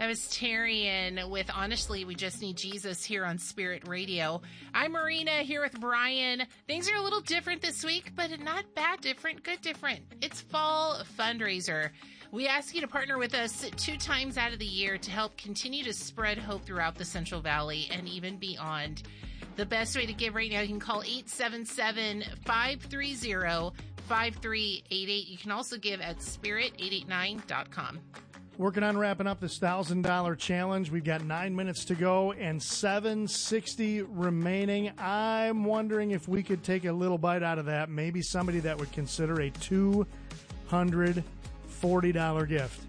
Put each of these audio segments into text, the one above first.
was Tarian with Honestly, We Just Need Jesus here on Spirit Radio. I'm Marina here with Brian. Things are a little different this week, but not bad different, good different. It's fall fundraiser. We ask you to partner with us 2 times out of the year to help continue to spread hope throughout the Central Valley and even beyond. The best way to give right now, you can call 877-530-5388. You can also give at spirit889.com. Working on wrapping up this $1,000 challenge. We've got 9 minutes to go and $760 remaining. I'm wondering if we could take a little bite out of that. Maybe somebody that would consider a $240 gift.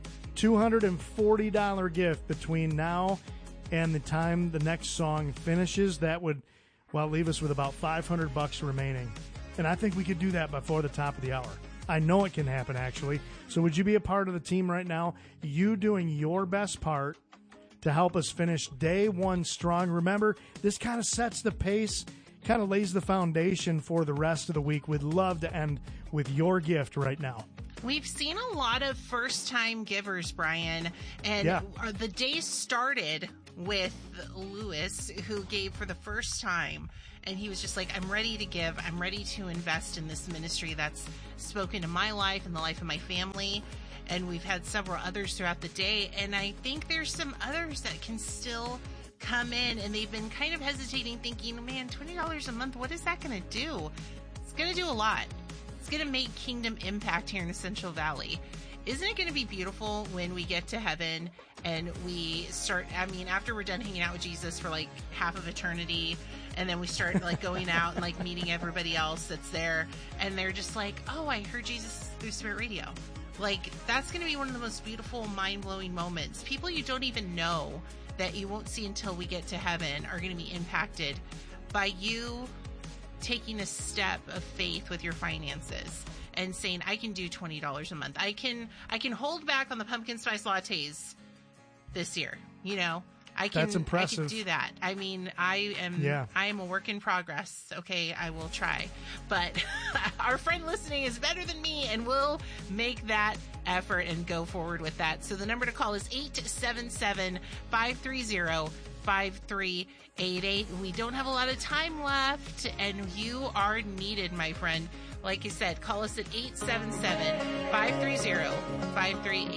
$240 gift between now and the time the next song finishes. That would, leave us with about $500 remaining. And I think we could do that before the top of the hour. I know it can happen, actually. So would you be a part of the team right now? You doing your best part to help us finish day one strong. Remember, this kind of sets the pace, kind of lays the foundation for the rest of the week. We'd love to end with your gift right now. We've seen a lot of first-time givers, Brian, and the day started with Lewis, who gave for the first time, and he was just like, I'm ready to give. I'm ready to invest in this ministry that's spoken to my life and the life of my family, and we've had several others throughout the day, and I think there's some others that can still come in, and they've been kind of hesitating, thinking, man, $20 a month, what is that going to do? It's going to do a lot. It's going to make kingdom impact here in the Central Valley. Isn't it going to be beautiful when we get to heaven and we start, after we're done hanging out with Jesus for like half of eternity, and then we start like going out and like meeting everybody else that's there, and they're just like, oh, I heard Jesus through Spirit Radio. Like, that's going to be one of the most beautiful, mind-blowing moments. People you don't even know that you won't see until we get to heaven are going to be impacted by you taking a step of faith with your finances and saying, I can do $20 a month. I can hold back on the pumpkin spice lattes this year. That's impressive. I can do that. I am a work in progress. Okay, I will try. But our friend listening is better than me, and we'll make that effort and go forward with that. So the number to call is 877-530-5388. We don't have a lot of time left, and you are needed, my friend. Like I said, call us at 877-530-5388.